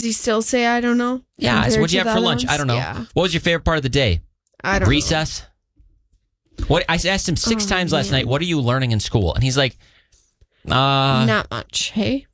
Does he still say, I don't know? Yeah. So what'd you have for lunch? I don't know. Yeah. What was your favorite part of the day? I don't know. Recess? What I asked him 6 times last night, what are you learning in school? And he's like, not much, hey?